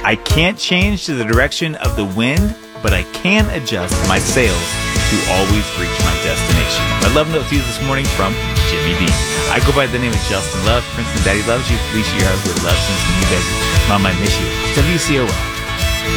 I can't change to the direction of the wind, but I can adjust my sails to always reach my destination. My love note to you this morning from Jimmy D. I go by the name of Justin Love. Princeton Daddy loves you. Felicia, your husband loves you. Baby. Mama, I miss you. WCOL.